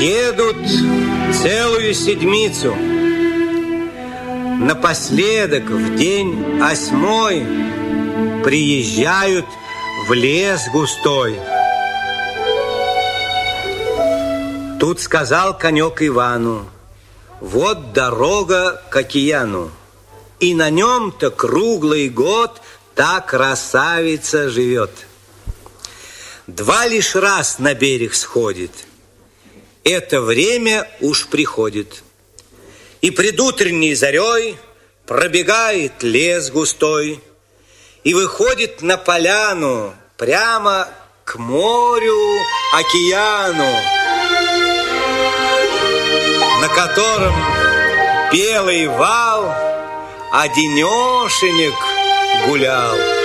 Едут целую седмицу. Напоследок, в день 8, приезжают в лес густой. Тут сказал конек Ивану: вот дорога к океану, и на нем-то круглый год та красавица живет. 2 лишь раз на берег сходит, это время уж приходит. И предутренней зарей пробегает лес густой и выходит на поляну прямо к морю, океану, на котором белый вал одинешенек гулял.